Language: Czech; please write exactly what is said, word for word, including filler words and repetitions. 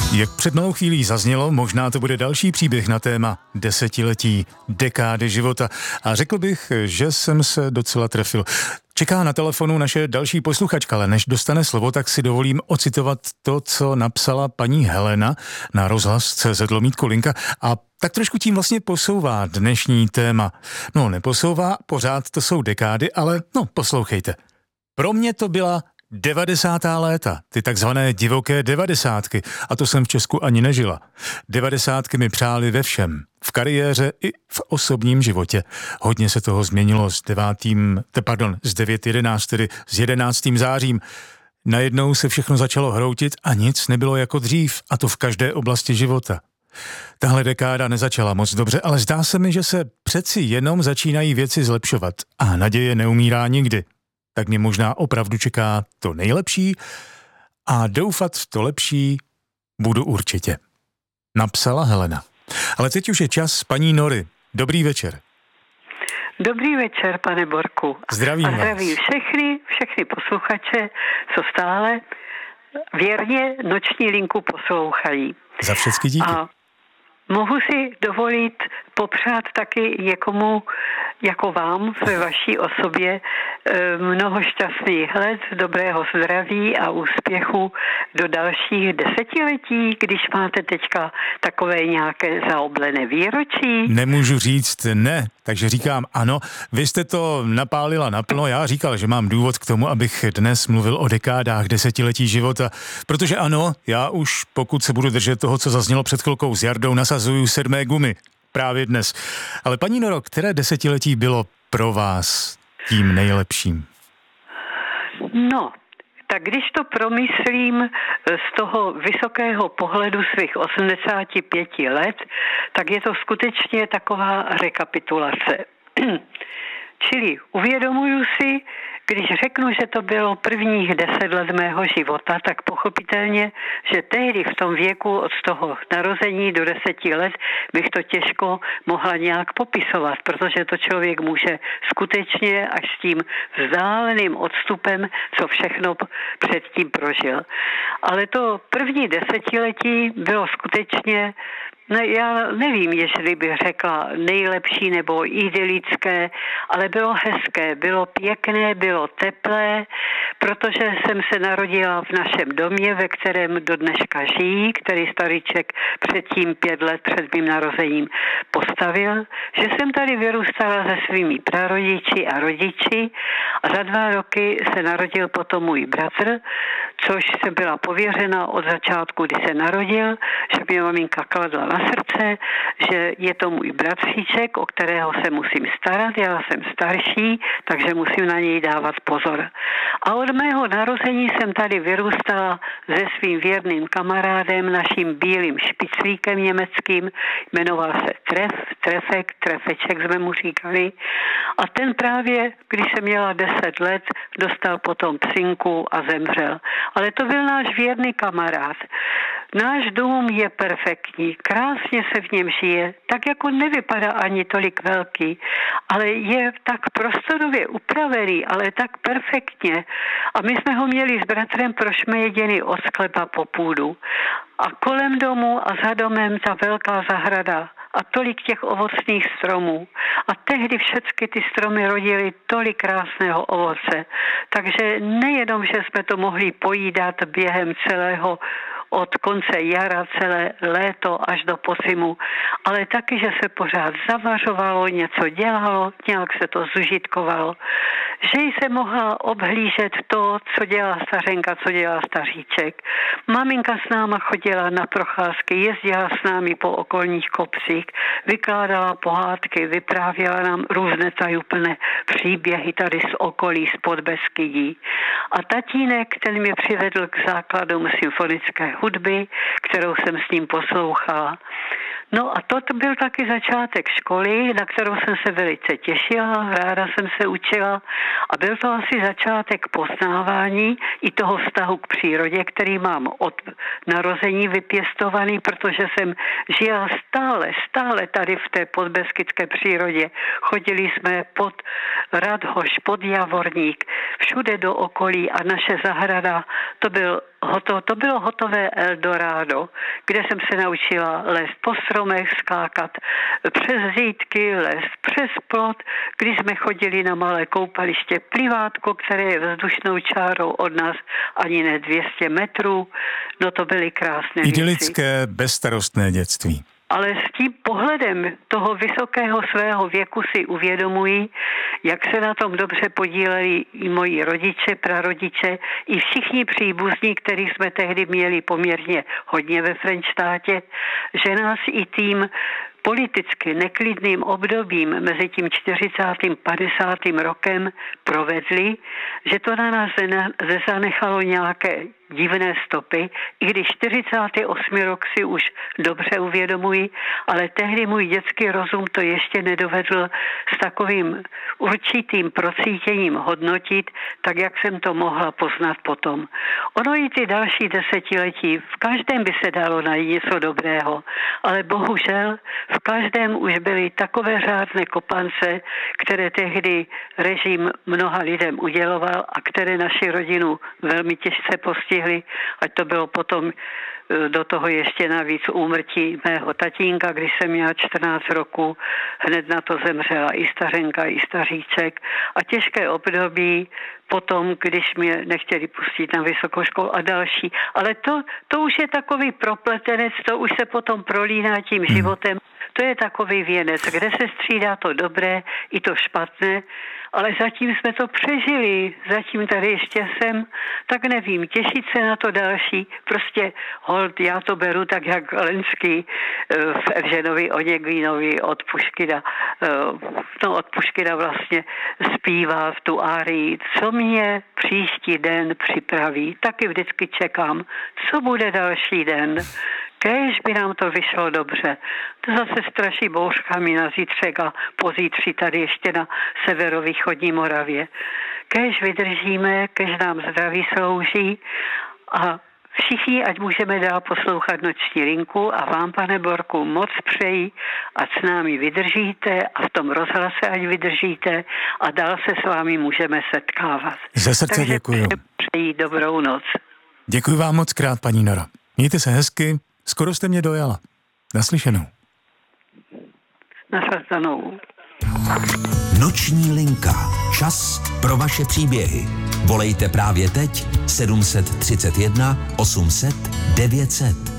Jak před malou chvílí zaznělo, možná to bude další příběh na téma desetiletí, dekády života. A řekl bych, že jsem se docela trefil. Čeká na telefonu naše další posluchačka, ale než dostane slovo, tak si dovolím ocitovat to, co napsala paní Helena na rozhlas tečka cé zet lomítko linka a tak trošku tím vlastně posouvá dnešní téma. No, neposouvá, pořád to jsou dekády, ale no, poslouchejte. Pro mě to byla devadesátá léta, ty takzvané divoké devadesátky, a to jsem v Česku ani nežila. Devadesátky mi přáli ve všem, v kariéře i v osobním životě. Hodně se toho změnilo s devátým, pardon, s devět jedenáct, tedy s jedenáctým zářím. Najednou se všechno začalo hroutit a nic nebylo jako dřív, a to v každé oblasti života. Tahle dekáda nezačala moc dobře, ale zdá se mi, že se přeci jenom začínají věci zlepšovat a naděje neumírá nikdy. Tak mě možná opravdu čeká to nejlepší a doufat v to lepší budu určitě. Napsala Helena. Ale teď už je čas paní Nory. Dobrý večer. Dobrý večer, pane Borku. Zdravím a vás. Zdravím všechny, všechny posluchače, co stále věrně noční linku poslouchají. Za všechny díky. A mohu si dovolit popřát taky někomu jako vám ve vaší osobě mnoho šťastných let, dobrého zdraví a úspěchu do dalších desetiletí, když máte teďka takové nějaké zaoblené výročí. Nemůžu říct ne, takže říkám ano. Vy jste to napálila naplno, já říkal, že mám důvod k tomu, abych dnes mluvil o dekádách desetiletí života, protože ano, já už pokud se budu držet toho, co zaznělo před chvilkou s Jardou, nasazuju sedmé gumy. Právě dnes. Ale paní Noro, které desetiletí bylo pro vás tím nejlepším? No, tak když to promyslím z toho vysokého pohledu svých osmdesáti pěti let, tak je to skutečně taková rekapitulace. Čili uvědomuju si, když řeknu, že to bylo prvních deset let mého života, tak pochopitelně, že tehdy v tom věku od toho narození do deseti let bych to těžko mohla nějak popisovat, protože to člověk může skutečně až s tím vzdáleným odstupem, co všechno předtím prožil. Ale to první desetiletí bylo skutečně, no já nevím, jestli bych řekla nejlepší nebo idylické, ale bylo hezké, bylo pěkné, bylo teplé, protože jsem se narodila v našem domě, ve kterém do dneška žijí, který staríček předtím pět let před mým narozením postavil, že jsem tady vyrůstala se svými prarodiči a rodiči a za dva roky se narodil potom můj bratr, což jsem byla pověřena od začátku, kdy se narodil, že mě maminka kladla na srdce, že je to můj bratříček, o kterého se musím starat, já jsem starší, takže musím na něj dávat pozor. A od mého narození jsem tady vyrůstala se svým věrným kamarádem, naším bílým špiclíkem německým, jmenoval se Tref, Trefek, Trefeček jsme mu říkali. A ten právě, když jsem měla deset let, dostal potom psinku a zemřel. Ale to byl náš věrný kamarád. Náš dům je perfektní, krásně se v něm žije, tak jako nevypadá ani tolik velký, ale je tak prostorově upravený, ale tak perfektně. A my jsme ho měli s bratrem prošmejeděný od sklepa po půdu. A kolem domu a za domem ta velká zahrada a tolik těch ovocných stromů. A tehdy všechny ty stromy rodily tolik krásného ovoce. Takže nejenom, že jsme to mohli pojídat během celého od konce jara celé léto až do podzimu, ale taky, že se pořád zavařovalo, něco dělalo, nějak se to zužitkovalo. Že se mohla obhlížet to, co dělá stařenka, co dělá staříček. Maminka s náma chodila na procházky, jezdila s námi po okolních kopcích, vykládala pohádky, vyprávěla nám různé tajuplné příběhy tady z okolí, z Podbeskydí. A tatínek, ten mě přivedl k základům symfonické hudby, kterou jsem s ním poslouchala. No a to byl taky začátek školy, na kterou jsem se velice těšila, ráda jsem se učila a byl to asi začátek poznávání i toho vztahu k přírodě, který mám od narození vypěstovaný, protože jsem žila stále, stále tady v té podbeskydské přírodě. Chodili jsme pod Radhoš, pod Javorník, všude do okolí a naše zahrada, to byl hotovo, to bylo hotové Eldorado, kde jsem se naučila lézt po stromech, skákat přes zítky, lézt přes plot, když jsme chodili na malé koupaliště Plivátko, které je vzdušnou čárou od nás ani ne dvě stě metrů. No to byly krásné Idylické, věci. bezstarostné dětství. Ale s tím pohledem toho vysokého svého věku si uvědomuji, jak se na tom dobře podíleli i moji rodiče, prarodiče, i všichni příbuzní, který jsme tehdy měli poměrně hodně ve Frenštátě, že nás i tím politicky neklidným obdobím mezi tím čtyřicátým a padesátým rokem provedli, že to na nás nezanechalo nějaké divné stopy, i když čtyřicátý osmý rok si už dobře uvědomuji, ale tehdy můj dětský rozum to ještě nedovedl s takovým určitým procítěním hodnotit, tak jak jsem to mohla poznat potom. Ono i ty další desetiletí, v každém by se dalo najít něco dobrého, ale bohužel v každém už byly takové řádné kopance, které tehdy režim mnoha lidem uděloval a které naši rodinu velmi těžce postihly, ať to bylo potom do toho ještě navíc úmrtí mého tatínka, když jsem měla čtrnáct roků, hned na to zemřela i stařenka, i staříček a těžké období potom, když mě nechtěli pustit na vysokou školu a další. Ale to, to už je takový propletenec, to už se potom prolíná tím životem. To je takový věnec, kde se střídá to dobré i to špatné, ale zatím jsme to přežili, zatím tady ještě jsem, tak nevím, těšit se na to další, prostě hold, já to beru tak, jak Lenský v Evženovi Oněgvínovi od Puškina, no od Puškina vlastně zpívá v tu árii, co mě příští den připraví, taky vždycky čekám, co bude další den. Kéž by nám to vyšlo dobře. To zase straší bouřkami na zítřek a pozítří tady ještě na severovýchodní Moravě. Kéž vydržíme, kéž nám zdraví slouží a všichni, ať můžeme dál poslouchat Noční linku a vám, pane Borku, moc přeji, ať s námi vydržíte a v tom rozhlase ať vydržíte a dál se s vámi můžeme setkávat. Ze srdce Takže děkuju. Přeji dobrou noc. Děkuji vám moc krát, paní Nora. Mějte se hezky. Skoro jste mě dojala. Naslyšenou. Naslyšenou. Noční linka. Čas pro vaše příběhy. Volejte právě teď sedm set třicet jedna osm set devět set.